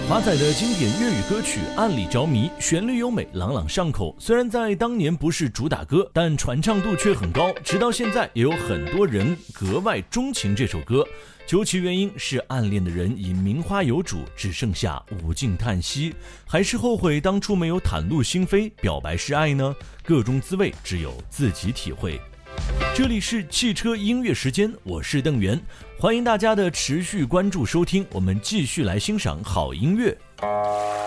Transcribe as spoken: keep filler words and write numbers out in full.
华仔的经典粤语歌曲《暗里着迷》，旋律优美，朗朗上口。虽然在当年不是主打歌，但传唱度却很高，直到现在也有很多人格外钟情这首歌。究其原因，是暗恋的人已名花有主，只剩下无尽叹息，还是后悔当初没有袒露心扉，表白示爱呢？各种滋味只有自己体会。这里是汽车音乐时间，我是邓源，欢迎大家的持续关注收听，我们继续来欣赏好音乐。